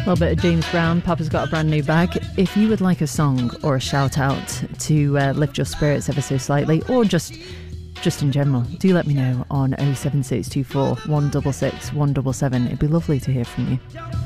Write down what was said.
little bit of James Brown. Papa's got a brand new bag. If you would like a song or a shout out to lift your spirits ever so slightly, or just in general, do let me know on 07624 166 177. It'd be lovely to hear from you.